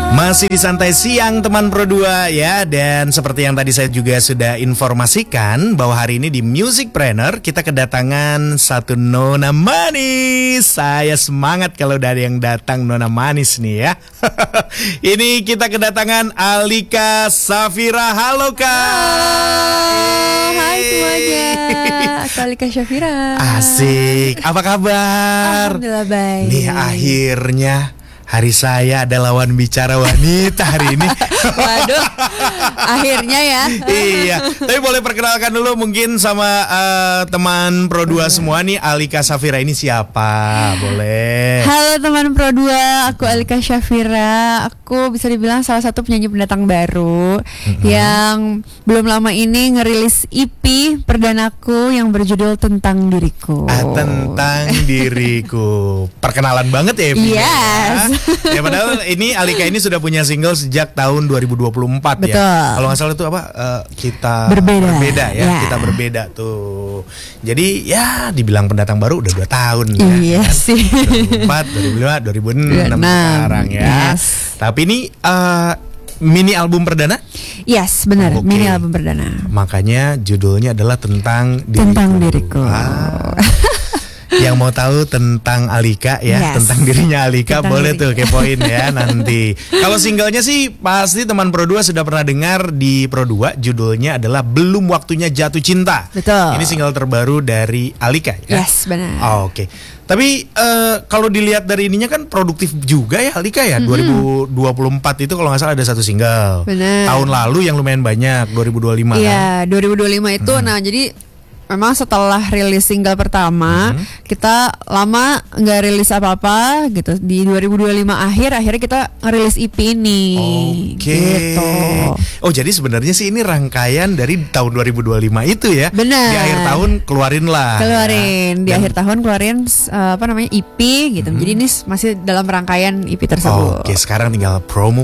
Masih di Santai Siang teman Pro 2 ya. Dan seperti yang tadi saya juga sudah informasikan bahwa hari ini di Musicpreneur kita kedatangan satu nona manis. Saya semangat kalau ada yang datang nona manis nih ya. Ini kita kedatangan Alika Safira. Halo Kak. Halo, hai semuanya. Aku Alika Safira. Asik. Apa kabar? Alhamdulillah baik. Nih akhirnya hari saya ada lawan bicara wanita hari ini. Waduh, akhirnya ya. Iya, tapi boleh perkenalkan dulu mungkin sama teman Pro 2 semua nih, Alika Safira ini siapa? Boleh. Halo teman Pro 2, aku Alika Safira. Aku bisa dibilang salah satu penyanyi pendatang baru yang belum lama ini ngerilis EP perdanaku yang berjudul Tentang Diriku. Tentang Diriku. Perkenalan banget ya EP-nya. Yes. Ya padahal ini Alika ini sudah punya single sejak tahun 2024. Betul. Ya. Kalau nggak salah itu apa? Kita berbeda ya. Yeah. Kita berbeda tuh. Jadi ya dibilang pendatang baru udah 2 tahun ya. Iya sih. 2004, 2005, 2006 sekarang ya. Yes. Tapi ini mini album perdana? Yes, benar. Okay. Mini album perdana. Makanya judulnya adalah Tentang Diriku. Tentang Diriku. Yang mau tahu tentang Alika ya, yes, tentang dirinya Alika, tentang boleh tuh dirinya. kepoin ya nanti. Kalau singlenya sih pasti teman Pro 2 sudah pernah dengar di Pro 2, judulnya adalah Belum Waktunya Jatuh Cinta. Betul. Ini single terbaru dari Alika ya. Yes, benar. Oke. Tapi kalau dilihat dari ininya kan produktif juga ya Alika ya. 2024 itu kalau nggak salah ada satu single. Benar. Tahun lalu yang lumayan banyak, 2025 Iya, 2025 itu nah jadi memang setelah rilis single pertama kita lama nggak rilis apa-apa gitu. Di 2025 akhirnya kita ngerilis EP ini. Oke. Gitu. Oh jadi sebenarnya sih ini rangkaian dari tahun 2025 itu ya. Benar. Di akhir tahun keluarin lah. Di akhir tahun keluarin EP gitu. Jadi ini masih dalam rangkaian EP tersebut. Oke, sekarang tinggal promo.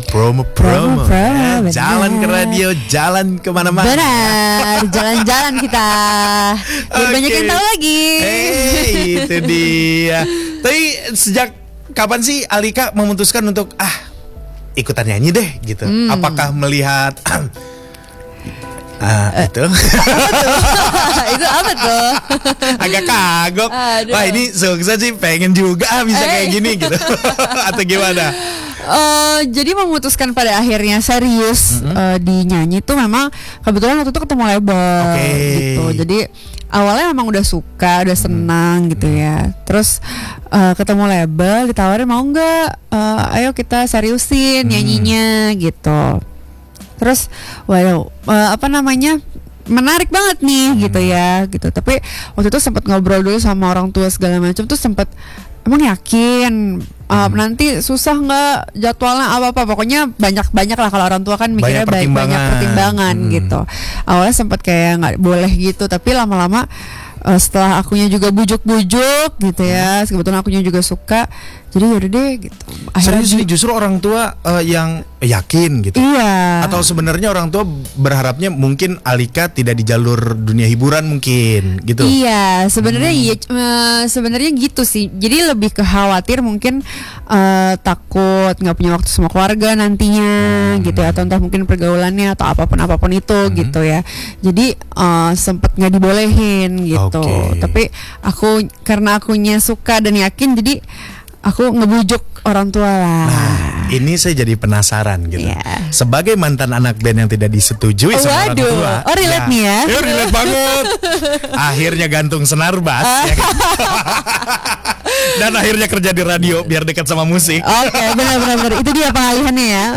Ya. Jalan ke radio, jalan kemana-mana. Benar, jalan-jalan kita. Biar banyak yang tahu lagi. Itu dia. Tapi sejak kapan sih Alika memutuskan untuk ikutan nyanyi deh gitu? Apakah melihat itu? Itu apa tuh? Agak kagok. Aduh. Wah ini sukses sih, pengen juga bisa kayak gini gitu. Atau gimana? Jadi memutuskan pada akhirnya serius di nyanyi tuh memang kebetulan waktu itu ketemu label gitu. Jadi awalnya memang udah suka, udah senang gitu ya. Terus ketemu label, ditawarin mau nggak? Ayo kita seriusin nyanyinya gitu. Terus wow, menarik banget nih gitu ya gitu. Tapi waktu itu sempat ngobrol dulu sama orang tua segala macam tuh sempat emang yakin nanti susah nggak jadwalnya apa pokoknya banyak lah kalau orang tua kan mikirnya banyak pertimbangan gitu. Awalnya sempat kayak nggak boleh gitu tapi lama-lama setelah akunya juga bujuk-bujuk gitu ya, kebetulan akunya juga suka, jadi yaudah deh gitu. Akhirnya justru orang tua yang yakin gitu. Iya. Atau sebenarnya orang tua berharapnya mungkin Alika tidak di jalur dunia hiburan mungkin gitu. Iya, sebenarnya sebenarnya gitu sih. Jadi lebih ke khawatir mungkin takut nggak punya waktu sama keluarga nantinya gitu ya, atau entah mungkin pergaulannya atau apapun itu gitu ya. Jadi sempet nggak dibolehin gitu. Tapi karena akunya suka dan yakin, jadi aku ngebujuk orang tua lah. Nah, ini saya jadi penasaran gitu. Yeah. Sebagai mantan anak band yang tidak disetujui sama orang tua. Relate nih ya. Relate banget. Akhirnya gantung senar bass ya kan? Dan akhirnya kerja di radio biar dekat sama musik. Oke, benar. Itu dia pengalihannya ya.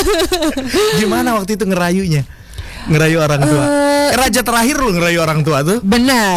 Gimana waktu itu ngerayunya? Ngerayu orang tua. Raja terakhir lu ngerayu orang tua tuh. Benar.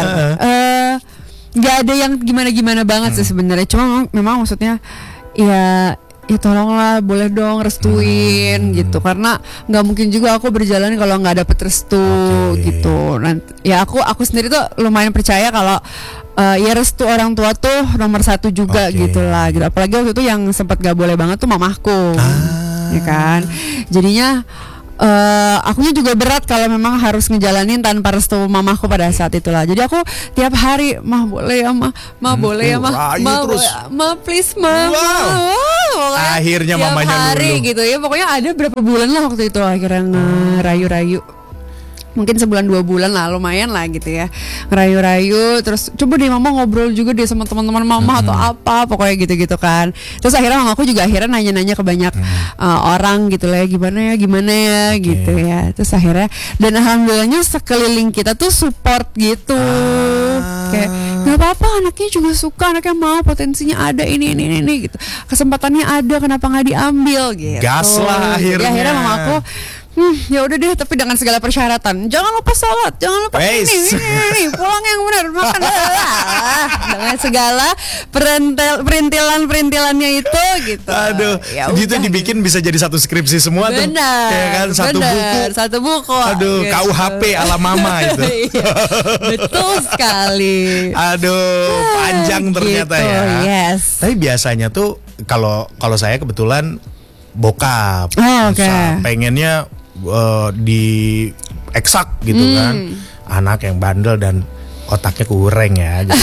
Gak ada yang gimana-gimana banget sih sebenarnya. Cuma memang maksudnya ya tolonglah, boleh dong restuin gitu, karena nggak mungkin juga aku berjalan kalau nggak dapet restu gitu. Nanti ya aku sendiri tuh lumayan percaya kalau ya restu orang tua tuh nomor 1 juga gitulah gitu. Apalagi waktu itu yang sempat nggak boleh banget tuh mamahku, ya kan. Jadinya akunya juga berat kalau memang harus ngejalanin tanpa restu mamahku pada saat itulah. Jadi aku tiap hari, mah boleh ya mah boleh ya mah please mah. pokoknya akhirnya tiap mamanya hari luluh gitu ya. Pokoknya ada berapa bulan lah waktu itu akhirnya ngerayu-rayu. Mungkin sebulan 2 bulan lah, lumayan lah gitu ya, ngerayu-rayu. Terus coba deh mama ngobrol juga deh sama teman-teman mama atau apa, pokoknya gitu-gitu kan. Terus akhirnya mama aku juga akhirnya nanya-nanya ke banyak orang gitu lah, gimana ya gitu ya. Terus akhirnya, dan alhamdulillahnya sekeliling kita tuh support gitu. Kayak nggak apa-apa, anaknya juga suka, anaknya mau, potensinya ada, ini gitu, kesempatannya ada, kenapa nggak diambil gitu. Gas lah akhirnya. Jadi akhirnya mama aku ya udah deh, tapi dengan segala persyaratan. Jangan lupa sholat, jangan lupa ini, pulang yang benar, makan dengan segala perintilannya itu gitu. Aduh, ya gitu udah, dibikin bisa jadi satu skripsi semua tuh. Benar, ya kan, satu buku. Aduh, gitu. KUHP ala mama itu. Iya, betul sekali. Aduh, panjang ternyata gitu, ya. Yes. Tapi biasanya tuh kalau saya kebetulan bokap, okay. pengennya di eksak gitu kan, anak yang bandel dan otaknya kurang ya gitu.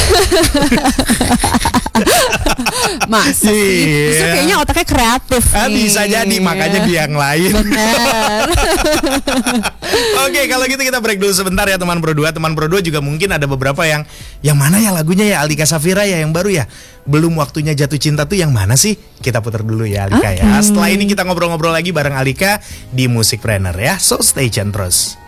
Masa sih? Justru kayaknya otaknya kreatif nih. Bisa jadi, makanya dia yang lain. Benar. Oke, kalau gitu kita break dulu sebentar ya teman Pro 2. Teman Pro 2 juga mungkin ada beberapa yang mana ya lagunya ya, Alika Safira ya yang baru ya. Belum waktunya jatuh cinta tuh yang mana sih? Kita putar dulu ya Alika ya. Setelah ini kita ngobrol-ngobrol lagi bareng Alika di Musikpreneur ya. So stay tune terus.